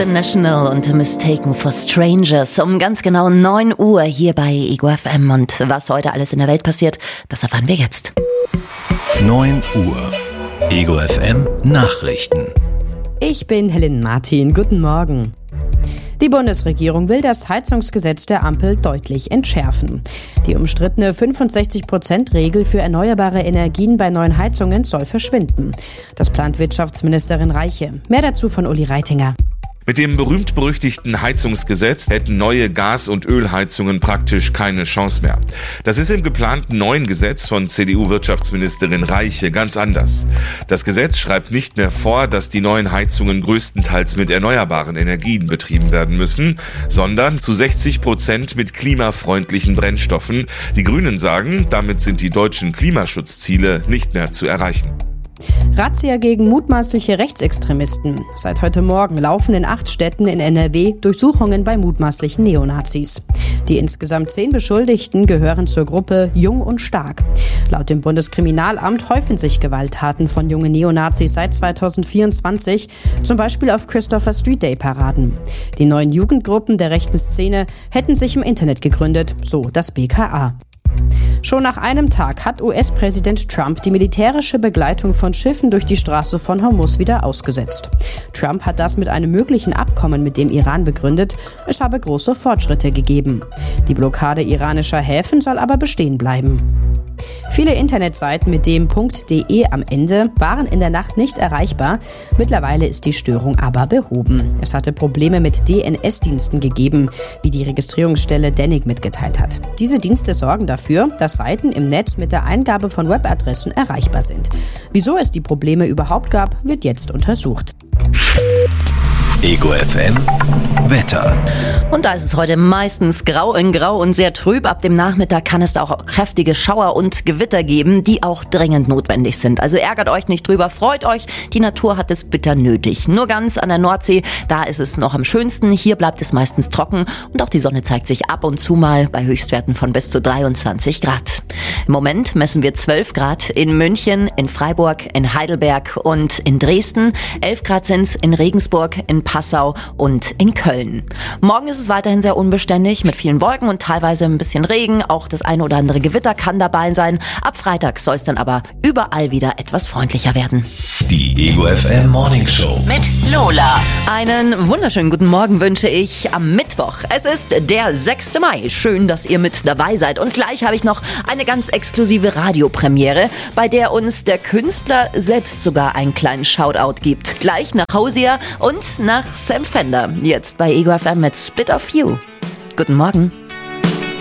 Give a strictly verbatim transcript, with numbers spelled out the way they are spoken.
The National und Mistaken for Strangers um ganz genau neun Uhr hier bei Ego F M. Und was heute alles in der Welt passiert, das erfahren wir jetzt. neun Uhr. Ego F M Nachrichten. Ich bin Helen Martin. Guten Morgen. Die Bundesregierung will das Heizungsgesetz der Ampel deutlich entschärfen. Die umstrittene fünfundsechzig Prozent Regel für erneuerbare Energien bei neuen Heizungen soll verschwinden. Das plant Wirtschaftsministerin Reiche. Mehr dazu von Uli Reitinger. Mit dem berühmt-berüchtigten Heizungsgesetz hätten neue Gas- und Ölheizungen praktisch keine Chance mehr. Das ist im geplanten neuen Gesetz von C D U-Wirtschaftsministerin Reiche ganz anders. Das Gesetz schreibt nicht mehr vor, dass die neuen Heizungen größtenteils mit erneuerbaren Energien betrieben werden müssen, sondern zu sechzig Prozent mit klimafreundlichen Brennstoffen. Die Grünen sagen, damit sind die deutschen Klimaschutzziele nicht mehr zu erreichen. Razzia gegen mutmaßliche Rechtsextremisten. Seit heute Morgen laufen in acht Städten in N R W Durchsuchungen bei mutmaßlichen Neonazis. Die insgesamt zehn Beschuldigten gehören zur Gruppe Jung und Stark. Laut dem Bundeskriminalamt häufen sich Gewalttaten von jungen Neonazis seit zweitausendvierundzwanzig, zum Beispiel auf Christopher Street Day Paraden. Die neuen Jugendgruppen der rechten Szene hätten sich im Internet gegründet, so das B K A. Schon nach einem Tag hat U S-Präsident Trump die militärische Begleitung von Schiffen durch die Straße von Hormuz wieder ausgesetzt. Trump hat das mit einem möglichen Abkommen mit dem Iran begründet. Es habe große Fortschritte gegeben. Die Blockade iranischer Häfen soll aber bestehen bleiben. Viele Internetseiten mit dem .de am Ende waren in der Nacht nicht erreichbar. Mittlerweile ist die Störung aber behoben. Es hatte Probleme mit D N S-Diensten gegeben, wie die Registrierungsstelle Danik mitgeteilt hat. Diese Dienste sorgen dafür, dass Seiten im Netz mit der Eingabe von Webadressen erreichbar sind. Wieso es die Probleme überhaupt gab, wird jetzt untersucht. Ego F M Wetter. Und da ist es heute meistens grau in grau und sehr trüb. Ab dem Nachmittag kann es da auch kräftige Schauer und Gewitter geben, die auch dringend notwendig sind. Also ärgert euch nicht drüber, freut euch. Die Natur hat es bitter nötig. Nur ganz an der Nordsee, da ist es noch am schönsten. Hier bleibt es meistens trocken und auch die Sonne zeigt sich ab und zu mal bei Höchstwerten von bis zu dreiundzwanzig Grad. Im Moment messen wir zwölf Grad in München, in Freiburg, in Heidelberg und in Dresden. elf Grad sind es in Regensburg, in Passau und in Köln. Morgen ist es weiterhin sehr unbeständig mit vielen Wolken und teilweise ein bisschen Regen. Auch das eine oder andere Gewitter kann dabei sein. Ab Freitag soll es dann aber überall wieder etwas freundlicher werden. Die Ego F M Morning Show Mit Lola. Einen wunderschönen guten Morgen wünsche ich am Mittwoch. Es ist der sechste Mai. Schön, dass ihr mit dabei seid. Und gleich habe ich noch eine ganz exklusive Radiopremiere, bei der uns der Künstler selbst sogar einen kleinen Shoutout gibt. Gleich nach Hosier und nach Sam Fender. Jetzt bei Ego F M mit Spit of You. Guten Morgen.